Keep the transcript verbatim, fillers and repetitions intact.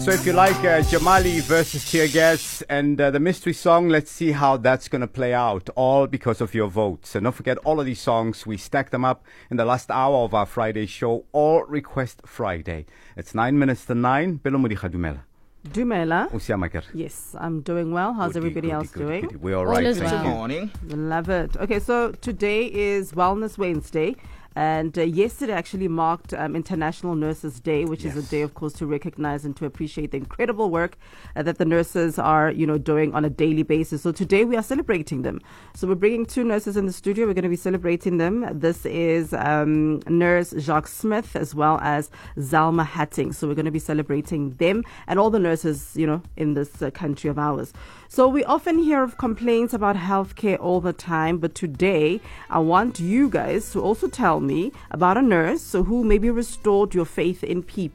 So if you like uh, Jamali versus Tear Gas and uh, the mystery song, let's see how that's going to play out, all because of your votes. And don't forget, all of these songs, we stack them up in the last hour of our Friday show, All Request Friday. It's nine minutes to nine. Pelo Muricha Dumela. Dumela. Usiamaker. Yes, I'm doing well. How's Goody, everybody goody, else goody, doing? goody. We're all right. All is Thank well. you. Morning. Love it. Okay, so today is Wellness Wednesday. And uh, yesterday actually marked um, International Nurses Day, which Yes. is a day, of course, to recognize and to appreciate the incredible work uh, that the nurses are, you know, doing on a daily basis. So today we are celebrating them. So we're bringing two nurses in the studio. We're going to be celebrating them. This is um, Nurse Jacques Smith as well as Zalma Hatting. So we're going to be celebrating them and all the nurses, you know, in this uh, country of ours. So we often hear of complaints about healthcare all the time, but today I want you guys to also tell me about a nurse so who maybe restored your faith in P